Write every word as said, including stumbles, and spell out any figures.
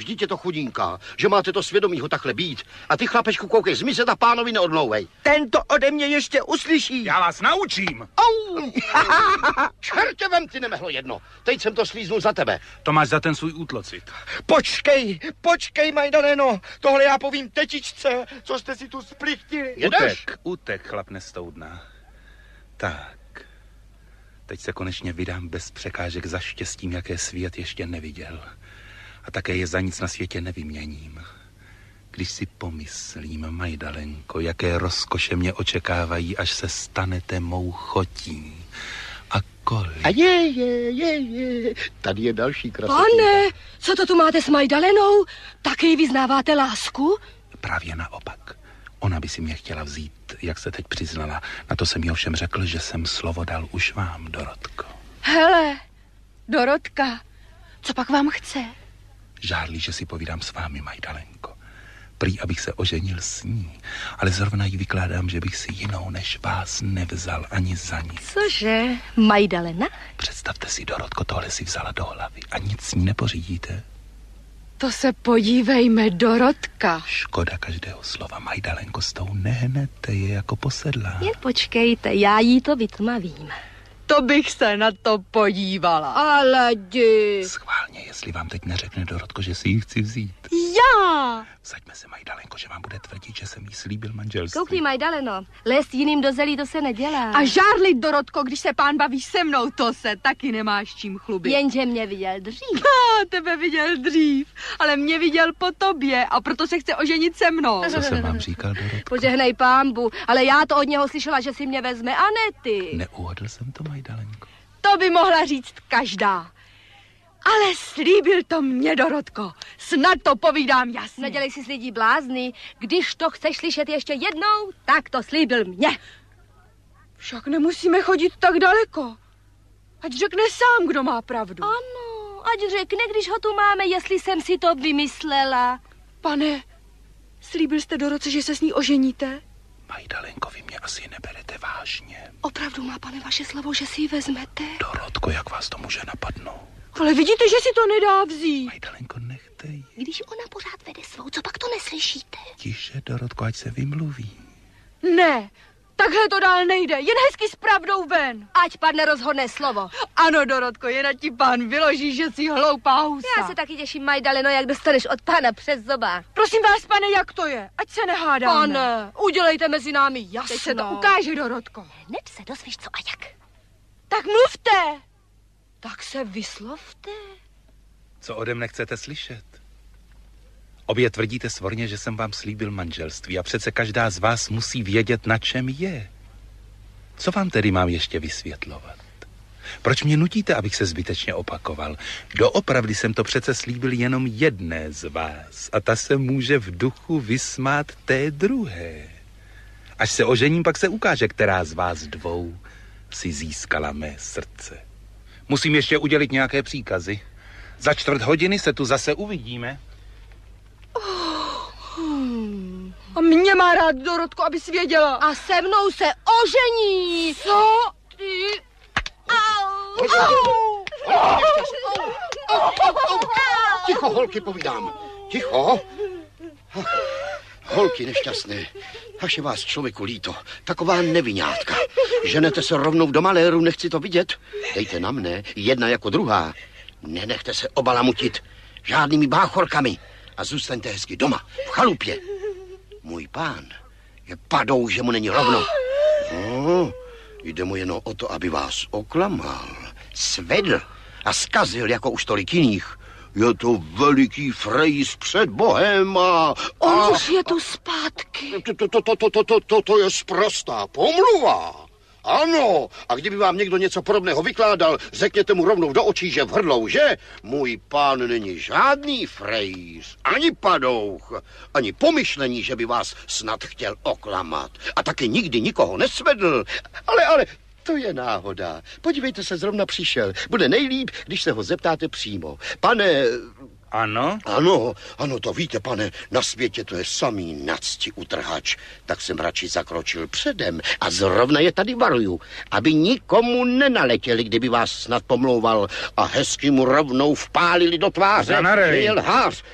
vždyť je to chudinka, že máte to svědomí ho takhle být. A ty, chlapečku, koukej, zmizet a pánovi neodmlouvej. Ten to ode mě ještě uslyší. Já vás naučím. Au! Čertě vem, ty nemehlo jedno. Teď jsem to slíznul za tebe. To máš za ten svůj útlocit. Počkej, počkej, Majdaleno. Tohle já povím tetičce, co jste si tu splichtili. Jedeš? Utek, utek, chlap nestoudná. Tak. Teď se konečně vydám bez překážek za štěstím, jaké svět ještě neviděl. A také je za nic na světě nevyměním. Když si pomyslím, Majdalenko, jaké rozkoše mě očekávají, až se stanete mou chotí. A kolik... A je, je, je, je. Tady je další krasotina. Pane, co to tu máte s Majdalenou? Taky vyznáváte lásku? Právě naopak. Ona by si mě chtěla vzít, jak se teď přiznala. Na to jsem jí ovšem řekl, že jsem slovo dal už vám, Dorotko. Hele, Dorotka, co pak vám chce? Žádlí, že si povídám s vámi, Majdalenko. Prý, abych se oženil s ní, ale zrovna jí vykládám, že bych si jinou než vás nevzal ani za nic. Cože, Majdalena? Představte si, Dorotko, tohle si vzala do hlavy a nic s ní nepořídíte. To se podívejme, Dorotka. Škoda každého slova, Majdalenko, s tou nehnete, je jako posedlá. Jen počkejte, já jí to vytmavím. To bych se na to podívala. Ale jdi. Schválně, jestli vám teď neřekne Dorotko, že si ji chci vzít. Já! Vsaďme se, Majdalenko, že vám bude tvrdit, že jsem jí slíbil manželství. Koukni, Majdaleno, lézt jiným do zelí, to se nedělá. A žárlit, Dorotko, když se pán baví se mnou, to se taky nemáš čím chlubit. Jenže mě viděl dřív. A tebe viděl dřív, ale mě viděl po tobě a proto se chce oženit se mnou. Co jsem vám říkal, Dorotko? Požehnej pámbu, ale já to od něho slyšela, že si mě vezme, a ne ty. Neuhodl jsem to, Majdalenko. To by mohla říct každá. Ale slíbil to mě, Dorotko. Snad to povídám jasně. Nedělej si s lidí blázny. Když to chceš slyšet ještě jednou, tak to slíbil mě. Však nemusíme chodit tak daleko. Ať řekne sám, kdo má pravdu. Ano, ať řekne, když ho tu máme, jestli jsem si to vymyslela. Pane, slíbil jste Doroce, že se s ní oženíte? Majdalenko, vy mě asi neberete vážně. Opravdu má, pane, vaše slovo, že si ji vezmete? Dorotko, jak vás to může napadnout? Ale vidíte, že si to nedá vzít. Majdalenko, nechte jí. Když ona pořád vede svou, co pak to neslyšíte? Tiše, Dorotko, ať se vymluví. Ne, takhle to dál nejde. Jen hezky s pravdou ven. Ať padne rozhodné slovo. Ano, Dorotko, jen ať ti pán vyloží, že jsi hloupá husa. Já se taky těším, Majdaleno, jak dostaneš od pána přes zobák. Prosím vás, pane, jak to je? Ať se nehádáme. Pane, udělejte mezi námi jasno. Teď se to ukáže, Dorotko. Hned se dozvíš, co a jak. Tak mluvte. Tak se vyslovte. Co ode mne chcete slyšet? Obě tvrdíte svorně, že jsem vám slíbil manželství a přece každá z vás musí vědět, na čem je. Co vám tedy mám ještě vysvětlovat? Proč mě nutíte, abych se zbytečně opakoval? Doopravdy jsem to přece slíbil jenom jedné z vás a ta se může v duchu vysmát té druhé. Až se ožením, pak se ukáže, která z vás dvou si získala mé srdce. Musím ještě udělit nějaké příkazy. Za čtvrt hodiny se tu zase uvidíme. Hmm. A mě má rád, Dorotko, abys věděla. A se mnou se ožení. Co? Ty... Au! Au! Au! Ticho, holky, povídám. Ticho. Holky nešťastné. Až je vás člověku líto. Taková neviňátka. Ženete se rovnou do maléru, nechci to vidět. Dejte na mne, jedna jako druhá. Nenechte se obalamutit žádnými báchorkami. A zůstaňte hezky doma, v chalupě. Můj pán je padou, že mu není rovno. No, jde mu jenom o to, aby vás oklamal, svedl a zkazil jako už tolik jiných. Je to veliký frejs před Bohem a... On a, už je tu zpátky. To, to, to, to, to, to, to, to je sprostá pomluva. Ano, a kdyby vám někdo něco podobného vykládal, řekněte mu rovnou do očí, že v hrdlou, že? Můj pán není žádný frejs, ani padouch, ani pomyšlení, že by vás snad chtěl oklamat. A taky nikdy nikoho nesvedl. Ale, ale, to je náhoda. Podívejte se, zrovna přišel. Bude nejlíp, když se ho zeptáte přímo. Pane... Ano? Ano, ano, to víte, pane, na světě to je samý nacti utrhač. Tak jsem radši zakročil předem a zrovna je tady varuju, aby nikomu nenaletěli, kdyby vás snad pomlouval a hezky mu rovnou vpálili do tváře, že je lhář.